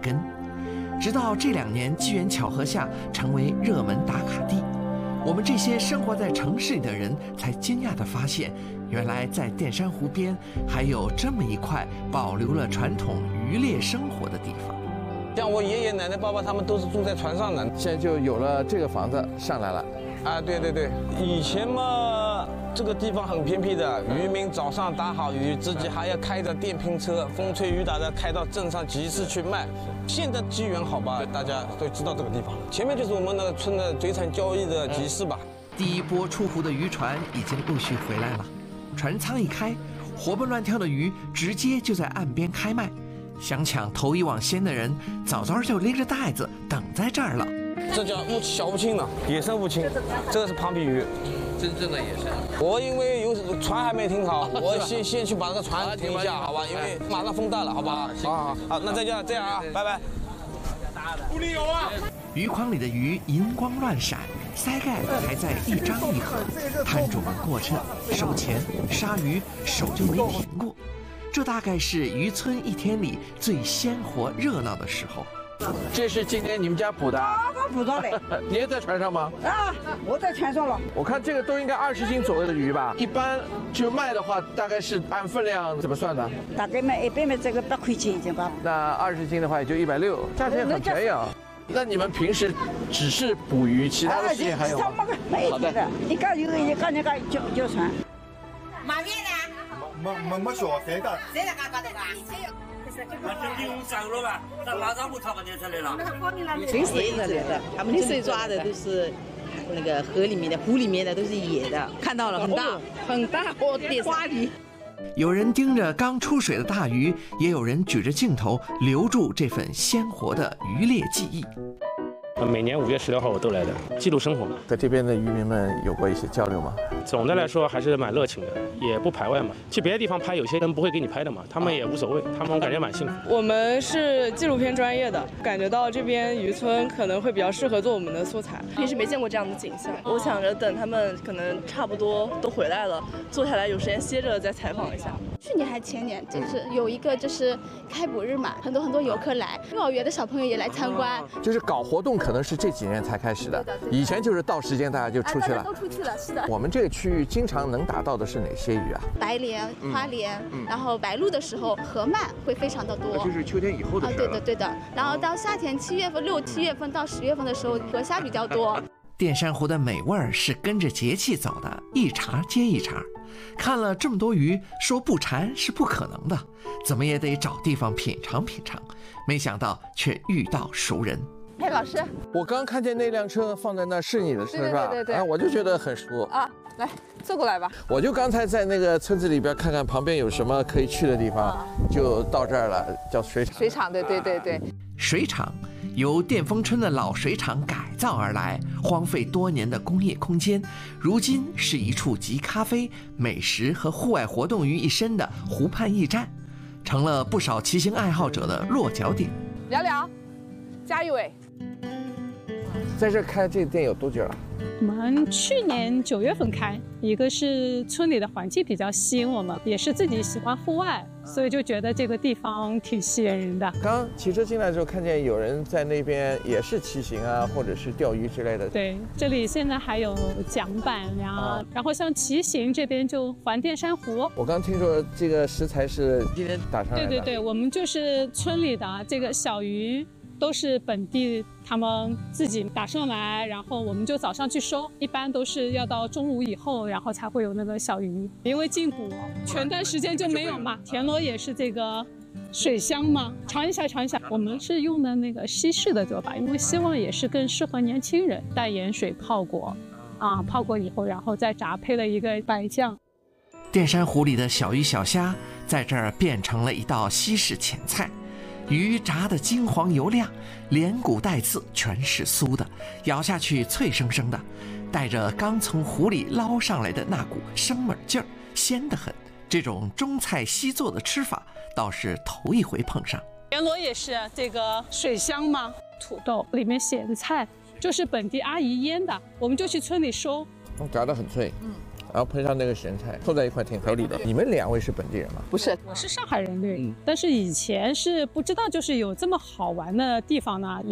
根。直到这2年机缘巧合下成为热门打卡地，我们这些生活在城市里的人才惊讶地发现，原来在淀山湖边还有这么一块保留了传统渔猎生活的地方。 像我爷爷奶奶、爸爸他们都是住在船上的， 现在就有了这个房子上来了。 啊，对对对，以前嘛，这个地方很偏僻的，渔民早上打好鱼，自己还要开着电瓶车，风吹雨打的开到镇上集市去卖。现在机缘好吧，大家都知道这个地方。前面就是我们的村的水产交易的集市吧。 第一波出湖的渔船已经陆续回来了，船舱一开，活蹦乱跳的鱼直接就在岸边开卖。想抢头一网先的人，早早就拎着袋子等在这儿了。 这叫小乌青呢，野生乌青，这个是庞皮鱼， 真正的野生。 我因为有船还没停好，我先去把这个船停一下，好吧？因为马上风大了，好不好？好，那这样啊，拜拜。不理有啊！ 鱼筐里的鱼银光乱闪，鳃盖还在一张一合，摊主们过秤、收钱、杀鱼，手就没停过。这大概是渔村一天里最鲜活热闹的时候。 这是今天你们家捕的？ 我捕到的。 你也在船上吗？ 啊，我在船上了。 我看这个都应该20斤左右的鱼吧？一般就卖的话，大概是按分量怎么算的？ 大概卖100卖这个8块钱一斤吧。 那20斤的话也就160，价钱很便宜啊。那你们平时只是捕鱼，其他的事情还有吗？ 没有的，一个有一个那个叫船。 马面呢？ 没说谁的？ 谁来搞的吧？ 那就用手了吧？那马上不差不多出来了。 全是野的，他们这里抓的都是那个河里面的、湖里面的，都是野的。看到了，很大，很大，花鱼。 有人盯着刚出水的大鱼，也有人举着镜头留住这份鲜活的渔猎记忆。 每年5月16号我都来的，记录生活。 和这边的渔民们有过一些交流吗？ 总的来说还是蛮热情的，也不排外嘛。去别的地方拍，有些人不会给你拍的嘛，他们也无所谓，他们感觉蛮幸福。 我们是纪录片专业的，感觉到这边渔村可能会比较适合做我们的素材。平时没见过这样的景象，我想着等他们可能差不多都回来了，坐下来有时间歇着再采访一下。 去年还前年，就是有一个就是开捕日嘛，很多游客来，幼儿园的小朋友也来参观。 就是搞活动可能是这几年才开始的，以前就是到时间大家就出去了。 都出去了，是的。 我们这个区域经常能打到的是哪些鱼啊？ 白鲢、花鲢，然后白鹭的时候河鳗会非常的多。 就是秋天以后的事了。 对的。然后到夏天7月份、6、7月份到10月份的时候，河虾比较多。 淀山湖的美味儿是跟着节气走的，一茬接一茬。看了这么多鱼，说不馋是不可能的，怎么也得找地方品尝品尝。没想到却遇到熟人。 哎，老师， 我刚看见那辆车放在那是你的车是吧？ 对。 我就觉得很熟啊，来坐过来吧。 我就刚才在那个村子里边看看旁边有什么可以去的地方，就到这儿了，叫水厂。 水厂，对。 水厂由淀丰村的老水厂改造而来，荒废多年的工业空间，如今是一处集咖啡、美食和户外活动于一身的湖畔驿站，成了不少骑行爱好者的落脚点。 聊，加一位。 在这开这个店有多久了？ 我们去年9月份开，一个是村里的环境比较吸引我们，也是自己喜欢户外，所以就觉得这个地方挺吸引人的。 刚骑车进来的时候，看见有人在那边也是骑行啊，或者是钓鱼之类的。 对，这里现在还有桨板呀，然后像骑行这边就环淀山湖。 我刚听说这个食材是今天打上来的。 对，我们就是村里的这个小鱼。都是本地他们自己打上来，然后我们就早上去收，一般都是要到中午以后，然后才会有那个小鱼。因为禁捕，全段时间就没有嘛。田螺也是这个水乡嘛，尝一下。我们是用的那个西式的做法，因为希望也是更适合年轻人。淡盐水泡过，泡过以后，然后再炸，配了一个白酱。 淀山湖里的小鱼小虾在这儿变成了一道西式前菜。鱼炸得金黄油亮，连骨带刺全是酥的，咬下去脆生生的，带着刚从湖里捞上来的那股生猛劲儿，鲜得很。这种中菜西做的吃法倒是头一回碰上。 田螺也是这个水乡嘛，土豆里面咸菜就是本地阿姨腌的，我们就去村里收。 炸得很脆， 然后配上那个咸菜，凑在一块挺合理的。你们2位是本地人吗？ 不是， 我是上海人，对。但是以前是不知道就是有这么好玩的地方呢。